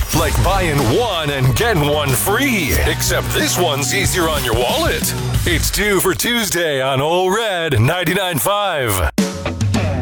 Like buying one and getting one free. Except this one's easier on your wallet. It's 2 for Tuesday on Ole Red 99.5.